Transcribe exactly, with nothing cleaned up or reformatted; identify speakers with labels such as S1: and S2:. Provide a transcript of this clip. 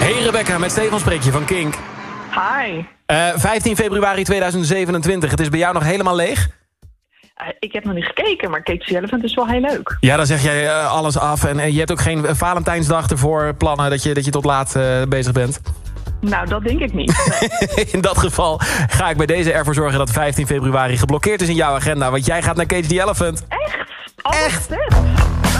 S1: Hey Rebecca, met Stefan spreek je van Kink.
S2: Hi.
S1: Uh, vijftien februari tweeduizend zevenentwintig, het is bij jou nog helemaal leeg?
S2: Uh, ik heb nog niet gekeken, maar Kate Elephant is wel heel leuk.
S1: Ja, dan zeg jij uh, alles af. En uh, je hebt ook geen uh, Valentijnsdag ervoor plannen dat je, dat je tot laat uh, bezig bent?
S2: Nou, dat denk ik niet. Nee.
S1: In dat geval ga ik bij deze ervoor zorgen dat vijftien februari geblokkeerd is in jouw agenda. Want jij gaat naar Cage the Elephant.
S2: Echt? Oh,
S1: Echt?
S2: Vet.